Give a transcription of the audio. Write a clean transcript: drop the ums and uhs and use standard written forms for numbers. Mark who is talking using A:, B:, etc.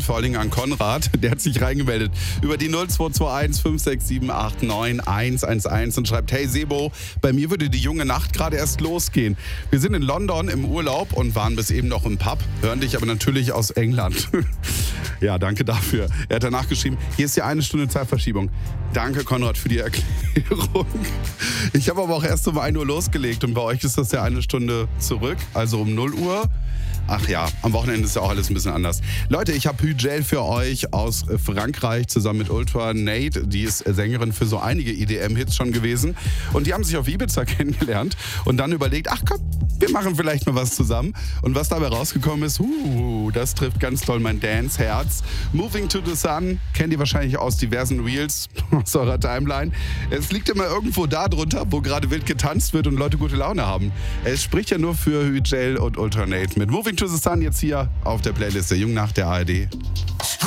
A: vor allen Dingen an Konrad. Der hat sich reingemeldet über die 0221 567 89 111 und schreibt: Hey Sebo, bei mir würde die junge Nacht gerade erst losgehen. Wir sind in London im Urlaub und waren bis eben noch im Pub, hören dich aber natürlich aus England. Ja, danke dafür. Er hat danach geschrieben, hier ist ja 1 Stunde Zeitverschiebung. Danke, Konrad, für die Erklärung. Ich habe aber auch erst um 1 Uhr losgelegt und bei euch ist das ja 1 Stunde zurück, also um 0 Uhr. Ach ja, am Wochenende ist ja auch alles ein bisschen anders. Leute, ich habe Hügel für euch aus Frankreich zusammen mit Ultra Nate. Die ist Sängerin für so einige EDM-Hits schon gewesen. Und die haben sich auf Ibiza kennengelernt und dann überlegt, ach komm, wir machen vielleicht mal was zusammen. Und was dabei rausgekommen ist, das trifft ganz toll mein Dance-Herz. Moving to the Sun kennt ihr wahrscheinlich aus diversen Reels aus eurer Timeline. Es liegt immer irgendwo da drunter, wo gerade wild getanzt wird und Leute gute Laune haben. Es spricht ja nur für Hügel und Ultra Nate mit Moving to the Sun jetzt hier auf der Playlist der Jungnacht der ARD.